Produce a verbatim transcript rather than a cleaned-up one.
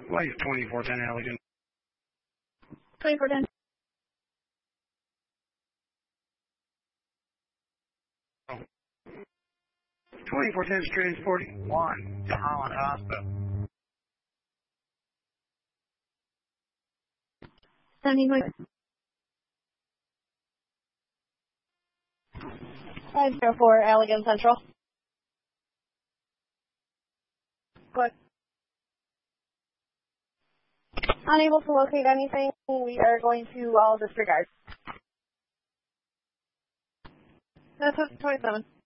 Life twenty-four ten Allegan. twenty-four ten. twenty-four ten is transporting one to Holland Hospital. seventeen twenty. five zero four Allegan Central. What? Unable to locate anything, we are going to all disregard. That's twenty-seven.